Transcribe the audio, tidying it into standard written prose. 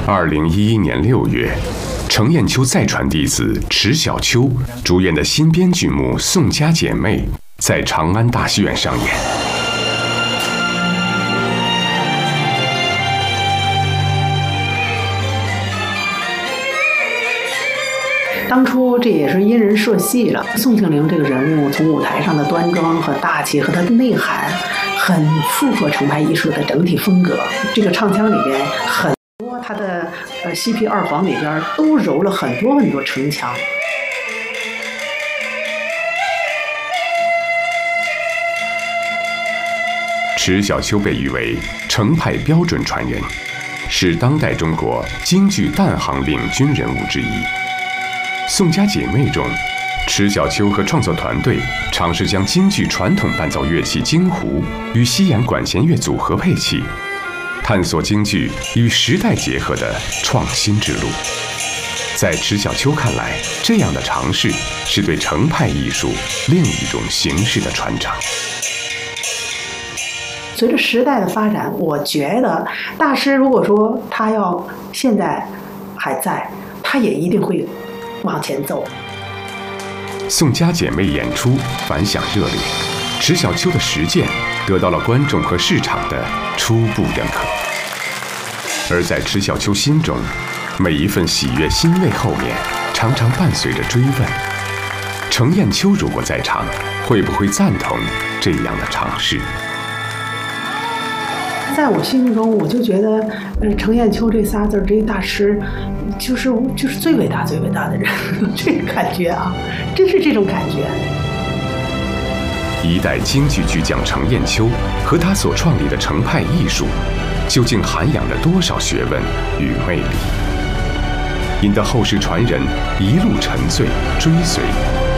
2011年6月，程砚秋再传弟子迟小秋主演的新编剧目《宋家姐妹》在长安大戏院上演。 当初这也是因人设戏了。宋庆龄这个人物从舞台上的端庄和大气和她的内涵，很符合程派艺术的整体风格。这个唱腔里边很多，他的西皮二黄里边都揉了很多很多程腔。 迟小秋被誉为程派标准传人，是当代中国京剧旦行领军人物之一。《宋家姐妹》中，迟小秋和创作团队尝试将京剧传统伴奏乐器京胡与西洋管弦乐组合配器，探索京剧与时代结合的创新之路。在迟小秋看来，这样的尝试是对程派艺术另一种形式的传承。 随着时代的发展，我觉得大师如果说他要现在还在，他也一定会往前走。 宋家姐妹演出反响热烈，迟小秋的实践得到了观众和市场的初步认可。而在迟小秋心中，每一份喜悦欣慰后面常常伴随着追问：程砚秋如果在场，会不会赞同这样的尝试？ 在我心目中，我就觉得，程砚秋这仨字，这一大师，就是最伟大、最伟大的人，这个感觉啊，真是这种感觉。 一代京剧巨匠程砚秋和他所创立的程派艺术，究竟涵养了多少学问与魅力，引得后世传人一路沉醉追随。